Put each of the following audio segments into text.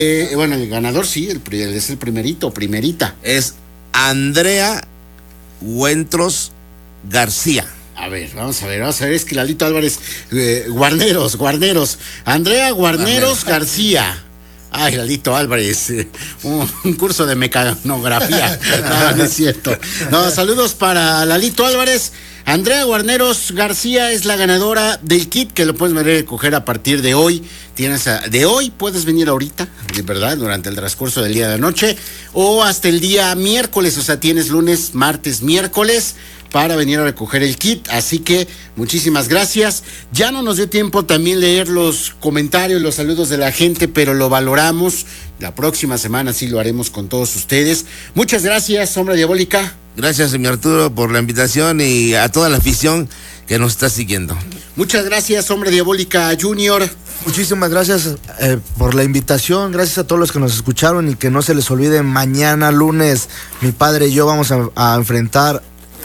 Bueno, el ganador sí, es el primerita. Es Andrea Huentros García. A ver, vamos a ver, es que Lalito Álvarez, Guarneros, Andrea Guarneros García. Ay, Lalito Álvarez, un curso de mecanografía. No es cierto. No, saludos para Lalito Álvarez. Andrea Guarneros García es la ganadora del kit que lo puedes venir a recoger a partir de hoy. Puedes venir ahorita, de verdad, durante el transcurso del día de la noche, o hasta el día miércoles, o sea, tienes lunes, martes, miércoles para venir a recoger el kit, así que muchísimas gracias. Ya no nos dio tiempo también leer los comentarios, los saludos de la gente, pero lo valoramos. La próxima semana sí lo haremos con todos ustedes. Muchas gracias, Sombra Diabólica. Gracias, señor Arturo, por la invitación y a toda la afición que nos está siguiendo. Muchas gracias, Sombra Diabólica Junior. Muchísimas gracias por la invitación, gracias a todos los que nos escucharon y que no se les olvide, mañana lunes mi padre y yo vamos a enfrentar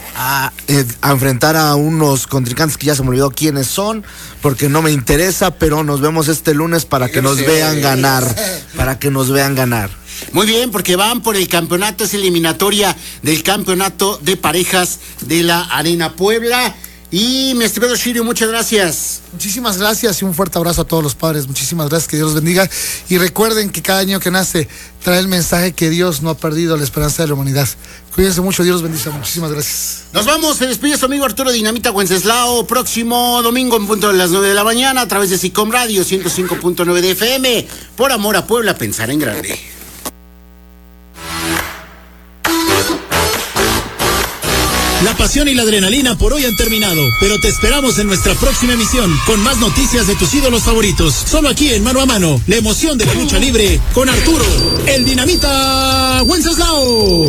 a unos contrincantes que ya se me olvidó quiénes son, porque no me interesa, pero nos vemos este lunes para que nos vean ganar, Muy bien, porque van por el campeonato, es eliminatoria del campeonato de parejas de la Arena Puebla. Y mi estimado Shirio, muchas gracias. Muchísimas gracias y un fuerte abrazo a todos los padres. Muchísimas gracias, que Dios los bendiga. Y recuerden que cada año que nace trae el mensaje que Dios no ha perdido la esperanza de la humanidad. Cuídense mucho, Dios los bendiga. Muchísimas gracias. Nos vamos, se despide su amigo Arturo Dinamita Wenceslao. Próximo domingo en punto de las 9 de la mañana a través de SICOM Radio 105.9 de FM. Por amor a Puebla, pensar en grande. La pasión y la adrenalina por hoy han terminado, pero te esperamos en nuestra próxima emisión con más noticias de tus ídolos favoritos. Solo aquí en Mano a Mano, la emoción de la lucha libre con Arturo, el Dinamita Wenceslao.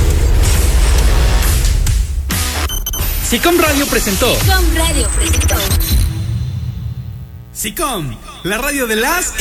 SICOM Radio presentó. SICOM Radio presentó. SICOM, la radio de las